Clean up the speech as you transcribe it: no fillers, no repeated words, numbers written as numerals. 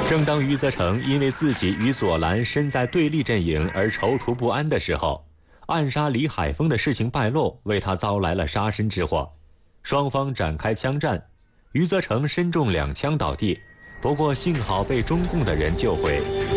正当余则成因为自己与左蓝身在对立阵营而踌躇不安的时候，暗杀李海峰的事情败露，为他遭来了杀身之祸。双方展开枪战，余则成身中2枪倒地，不过幸好被中共的人救回。